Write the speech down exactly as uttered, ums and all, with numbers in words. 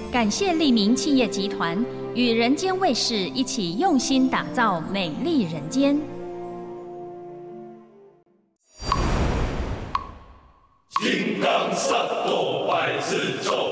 感谢利民企业集团与人间卫视一起用心打造美丽人间。 金刚萨埵拜自重。